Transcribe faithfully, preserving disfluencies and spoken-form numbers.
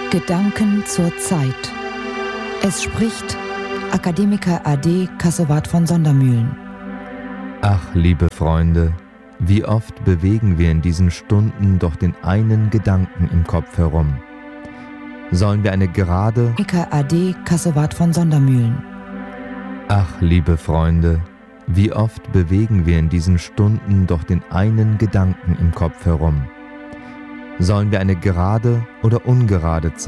Gedanken zur Zeit. Es spricht Akademiker A D Kassewart von Sondermühlen. Ach, liebe Freunde, wie oft bewegen wir in diesen Stunden doch den einen Gedanken im Kopf herum. Sollen wir eine gerade... Akademiker A D Kassewart von Sondermühlen. Ach, liebe Freunde, wie oft bewegen wir in diesen Stunden doch den einen Gedanken im Kopf herum. Sollen wir eine gerade oder ungerade Zeit